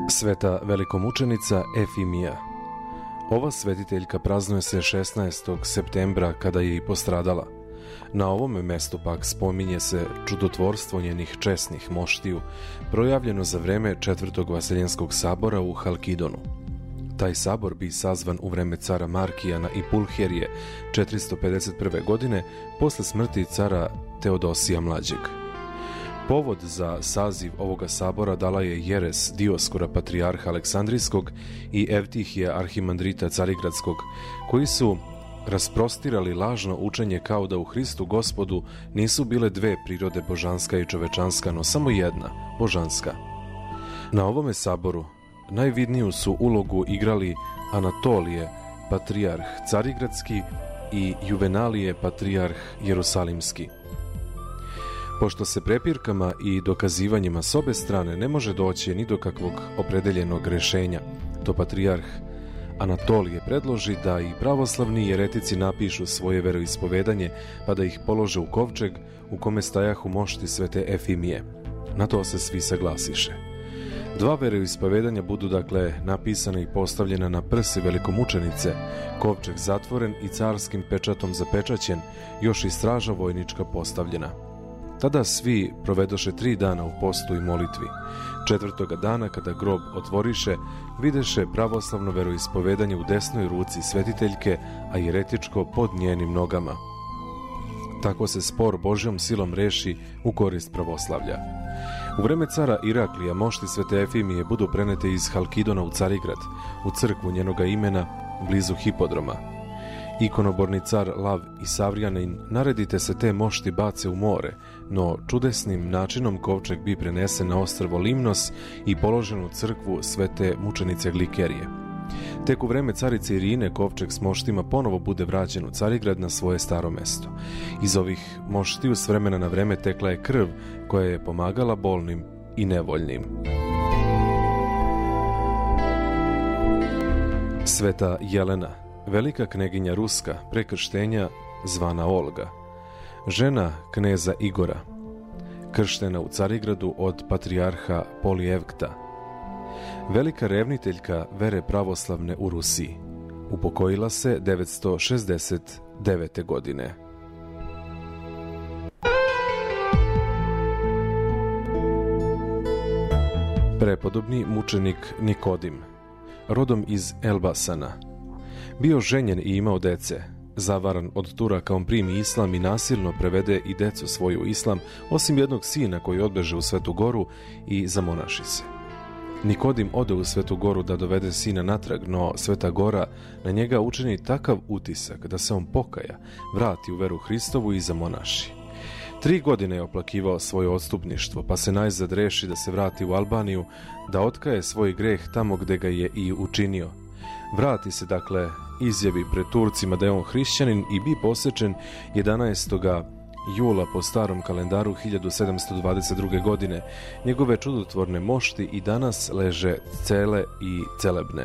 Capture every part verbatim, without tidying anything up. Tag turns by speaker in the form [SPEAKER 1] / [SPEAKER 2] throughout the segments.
[SPEAKER 1] Sveta velikomučenica Efimija. Ova svetiteljka praznuje se šesnaestog septembra kada je i postradala. Na ovome mestu pak spominje se čudotvorstvo njenih česnih moštiju, projavljeno za vreme četvrtog vaseljenskog sabora u Halkidonu. Taj sabor bi sazvan u vreme cara Markijana i Pulherije četiristo pedeset prve. godine posle smrti cara Teodosija mlađeg. Povod za saziv ovoga sabora dala je jeres Dioskora patrijarha Aleksandrijskog i Evtihija arhimandrita Carigradskog, koji su rasprostirali lažno učenje kao da u Hristu Gospodu nisu bile dve prirode, božanska i čovečanska, no samo jedna, božanska. Na ovome saboru najvidniju su ulogu igrali Anatolije, patrijarh Carigradski, i Juvenalije, patrijarh Jerusalimski. Pošto se prepirkama i dokazivanjima s obe strane ne može doći ni do kakvog opredeljenog rešenja, to patrijarh Anatolije predloži da i pravoslavni jeretici napišu svoje veroispovedanje pa da ih polože u kovčeg u kome stajahu mošti svete Efimije. Na to se svi saglasiše. Dva veroispovedanja budu dakle napisana i postavljena na prsi velikomučenice, kovčeg zatvoren i carskim pečatom zapečaćen, još i straža vojnička postavljena. Tada svi provedoše tri dana u postu i molitvi. Četvrtoga dana, kada grob otvoriše, videše pravoslavno veroispovedanje u desnoj ruci svetiteljke, a jeretičko pod njenim nogama. Tako se spor Božjom silom reši u korist pravoslavlja. U vreme cara Iraklija mošti svete Efimije budu prenete iz Halkidona u Carigrad, u crkvu njenoga imena, blizu hipodroma. Ikonoborni car Lav i Savrjanin naredite se te mošti bace u more, no čudesnim načinom kovčeg bi prenesen na ostrvo Limnos i položen u crkvu svete mučenice Glikerije. Tek u vreme carice Irine kovčeg s moštima ponovo bude vraćen u Carigrad na svoje staro mesto. Iz ovih moštiju s vremena na vreme tekla je krv koja je pomagala bolnim i nevoljnim. Sveta Jelena, velika kneginja Ruska, pre krštenja zvana Olga, žena kneza Igora, krštena u Carigradu od patrijarha Polijevkta, velika revniteljka vere pravoslavne u Rusiji, upokojila se devetsto šezdeset devete. godine. Prepodobni mučenik Nikodim, rodom iz Elbasana, bio ženjen i imao dece. Zavaran od Turaka, on primi islam i nasilno prevede i decu svoju islam, osim jednog sina koji odbeže u Svetu Goru i zamonaši se. Nikodim ode u Svetu Goru da dovede sina natrag, no Sveta Gora na njega učini takav utisak da se on pokaja, vrati u veru Hristovu i zamonaši. Tri godine je oplakivao svoje odstupništvo, pa se najzad reši da se vrati u Albaniju, da otkaje svoj greh tamo gde ga je i učinio. Vrati se, dakle, izjavi pred Turcima da je on hrišćanin i bi posečen jedanaestog jula po starom kalendaru hiljadu sedamsto dvadeset druge. godine. Njegove čudotvorne mošti i danas leže cele i celebne.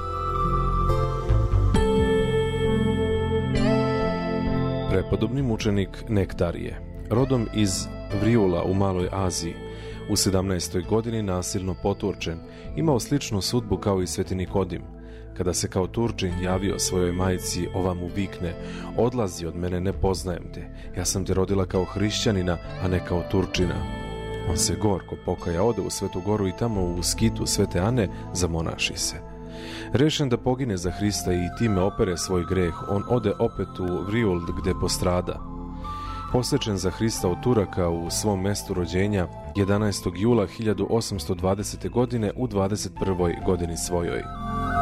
[SPEAKER 1] Prepodobni mučenik Nektarije, rodom iz Vrijula u Maloj Aziji, u sedamnaestoj godini nasilno poturčen, imao sličnu sudbu kao i sveti Nikodim. Kada se kao Turčin javio svojoj majci, ova mu vikne: odlazi od mene, ne poznajem te, ja sam te rodila kao hrišćanina, a ne kao Turčina. On se gorko pokaja, ode u Svetu Goru i tamo u skitu Svete Ane zamonaši se. Rešen da pogine za Hrista i time opere svoj greh, on ode opet u Vrijul gde postrada. Posečen za Hrista od Turaka u svom mestu rođenja jedanaestog jula hiljadu osamsto dvadesete. godine u dvadeset prvoj godini svojoj.